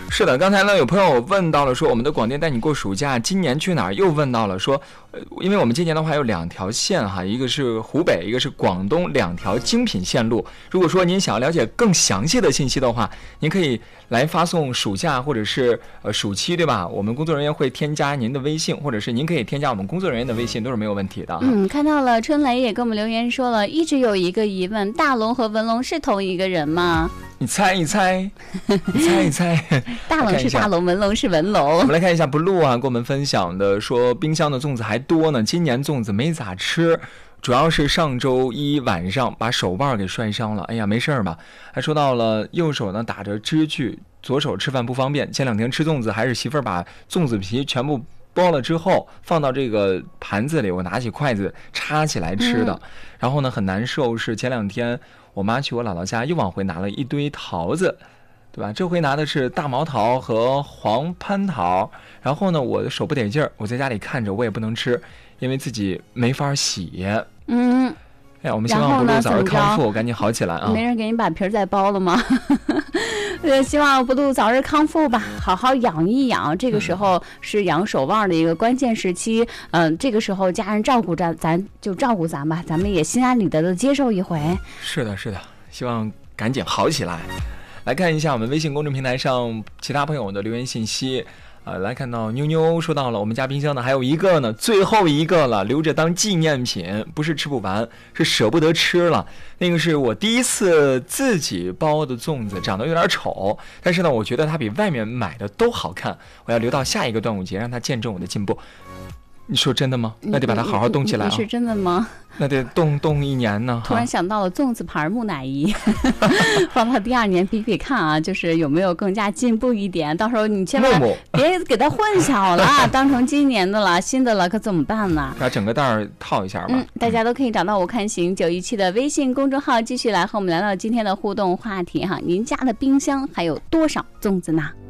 是的，刚才呢有朋友问到了说我们的广电带你过暑假今年去哪儿，又问到了说因为我们今年的话有2条线哈，一个是湖北，一个是广东，2条精品线路。如果说您想要了解更详细的信息的话，您可以来发送暑假或者是暑期，对吧？我们工作人员会添加您的微信，或者是您可以添加我们工作人员的微信，都是没有问题的。 看到了，春雷也给我们留言说了，一直有一个疑问，大龙和文龙是同一个人吗？ 你猜一猜，你猜一猜， 大龙是大龙，文龙是文龙。 我们来看一下 Blue 啊，跟我们分享的说，冰箱的粽子还多呢，今年粽子没咋吃，主要是上周一晚上把手腕给摔伤了。哎呀，没事吧？还说到了右手呢打着支具，左手吃饭不方便。前2天吃粽子，还是媳妇儿把粽子皮全部剥了之后放到这个盘子里，我拿起筷子插起来吃的。然后呢，很难受是前2天我妈去我姥姥家又往回拿了一堆桃子，对吧？这回拿的是大毛桃和黄蟠桃。然后呢，我的手不得劲儿，我在家里看着我也不能吃，因为自己没法洗。哎呀，我们希望不露早日康复，赶紧好起来啊！ 没人给你把皮儿再剥了吗？希望不露早日康复吧，好好养一养。这个时候是养手腕的一个关键时期，这个时候家人照顾着咱就照顾咱吧，咱们也心安理得的接受一回。 是的，是的，希望赶紧好起来。来看一下我们微信公众平台上其他朋友的留言信息。来看到妞妞说到了，我们家冰箱呢还有一个呢，最后一个了，留着当纪念品，不是吃不完，是舍不得吃了。那个是我第一次自己包的粽子，长得有点丑，但是呢，我觉得它比外面买的都好看。我要留到下一个端午节，让它见证我的进步。你说真的吗？那得把它好好冻起来啊！ 你是真的吗？ 那得冻1年呢。 突然想到了粽子牌木乃伊，放到第2年比比看啊，就是有没有更加进步一点。到时候你千万别给它混淆了，当成今年的了，新的了可怎么办呢？ 把整个袋儿套一下吧。 大家都可以找到我看行917的微信公众号，继续来和我们聊聊今天的互动话题哈。您家的冰箱还有多少粽子呢？